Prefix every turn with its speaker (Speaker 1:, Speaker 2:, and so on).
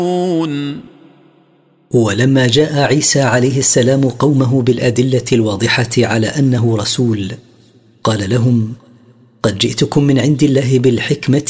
Speaker 1: ولما جاء عيسى عليه السلام قومه بالأدلة الواضحة على أنه رسول، قال لهم: قد جئتكم من عند الله بالحكمة